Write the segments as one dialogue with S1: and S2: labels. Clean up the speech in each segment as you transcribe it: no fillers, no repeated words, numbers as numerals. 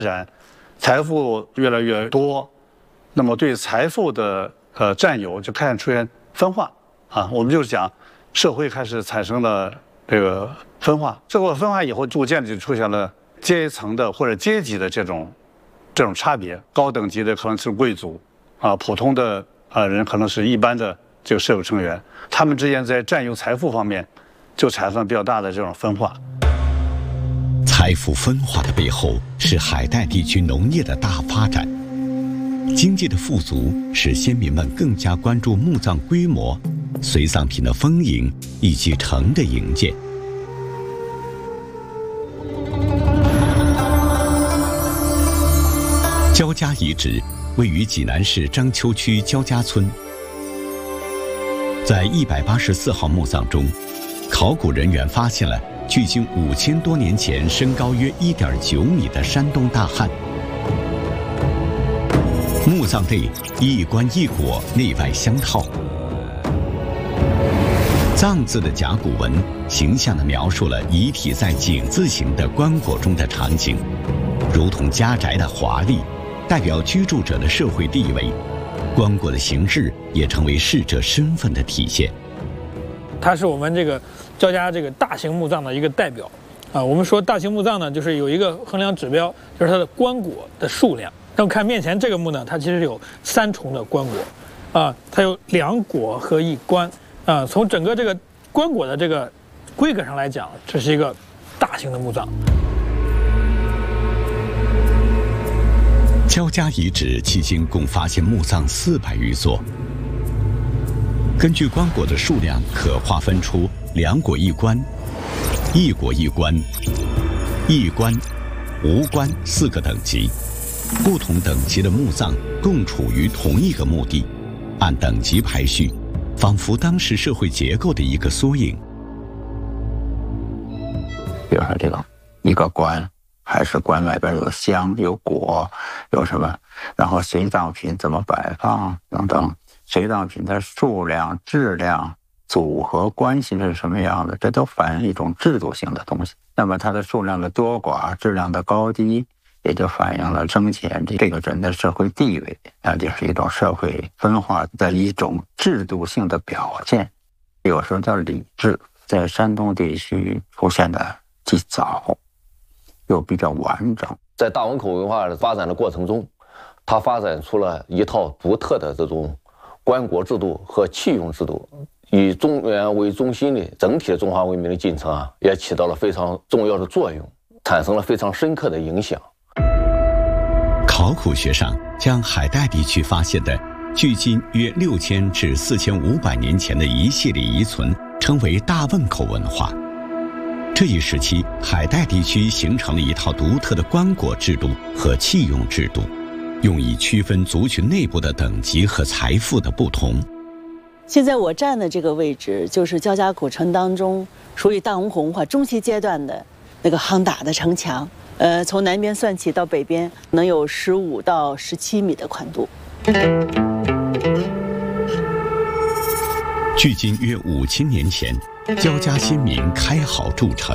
S1: 展，财富越来越多，那么对财富的占有就开始出现分化啊。我们就是讲，社会开始产生了这个分化，这个分化以后，逐渐就出现了阶层的或者阶级的这种差别。高等级的可能是贵族啊，普通的人可能是一般的这个社会成员，他们之间在占有财富方面就产生了比较大的这种分化。
S2: 财富分化的背后是海带地区农业的大发展，经济的富足使先民们更加关注墓葬规模、随葬品的丰盈以及城的营建。焦家遗址位于济南市章丘区焦家村，在184号墓葬中，考古人员发现了距今5000多年前身高约1.9米的山东大汉。墓葬内一棺一椁内外相套，葬字的甲骨文形象地描述了遗体在井字形的棺椁中的场景，如同家宅的华丽，代表居住者的社会地位。棺椁的形制也成为逝者身份的体现。
S3: 它是我们这个焦家这个大型墓葬的一个代表啊。我们说大型墓葬呢，就是有一个衡量指标，就是它的棺椁的数量。那么看面前这个墓呢，它其实有3重的棺椁啊，它有2椁和1棺啊。从整个这个棺椁的这个规格上来讲，这是一个大型的墓葬。
S2: 焦家遗址迄今共发现墓葬400余座。根据棺椁的数量，可划分出2椁1棺、1椁1棺、1棺、无棺4个等级。不同等级的墓葬共处于同一个墓地，按等级排序，仿佛当时社会结构的一个缩影。
S4: 比如说这个一个棺，还是棺外边有香有果有什么，然后随葬品怎么摆放等等，随葬品的数量、质量、组合关系是什么样的，这都反映一种制度性的东西。那么它的数量的多寡、质量的高低，也就反映了生前这个人的社会地位，那就是一种社会分化的一种制度性的表现。有时候叫礼制，在山东地区出现的既早又比较完整。
S5: 在大汶口文化的发展的过程中，它发展出了一套独特的这种棺椁制度和器用制度，以中原为中心的整体的中华文明的进程啊，也起到了非常重要的作用，产生了非常深刻的影响。
S2: 考古学上将海带地区发现的距今约6000至4500年前的一系列遗存称为大汶口文化。这一时期，海带地区形成了一套独特的棺椁制度和器用制度，用以区分族群内部的等级和财富的不同。
S6: 现在我站的这个位置，就是焦家古城当中属于大汶口文化中期阶段的那个夯打的城墙。从南边算起到北边，能有15到17米的宽度。
S2: 距今约5000年前，焦家先民开好筑城。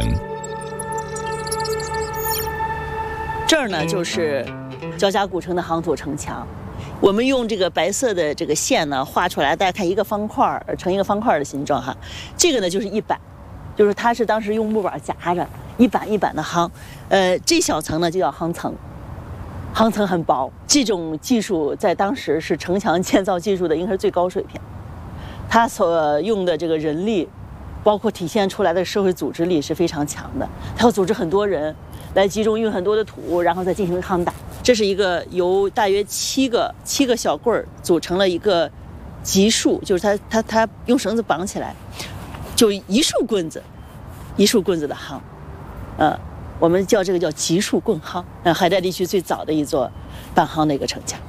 S6: 这儿呢，就是焦家古城的夯土城墙。我们用这个白色的这个线呢画出来，大家看一个方块成一个方块的形状哈。这个呢就是一板，就是它是当时用木板夹着一板一板的夯。这小层呢就叫夯层，夯层很薄。这种技术在当时是城墙建造技术的应该是最高水平。它所用的这个人力，包括体现出来的社会组织力是非常强的。它要组织很多人来集中运很多的土，然后再进行夯打。这是一个由大约7个小棍儿组成了一个级数，就是它用绳子绑起来，就一束棍子的夯，我们叫这个叫级数棍夯。海带地区最早的一座半夯的一个城墙。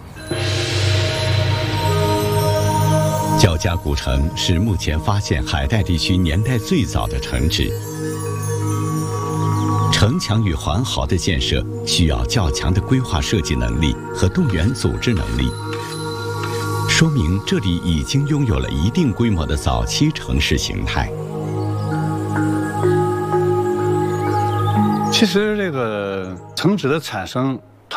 S2: 焦家古城是目前发现海带地区年代最早的城址。城墙与环壕的建设需要较强的规划设计能力和动员组织能力，说明这里已经拥有了一定规模的早期城市形态。
S1: 其实这个城址的产生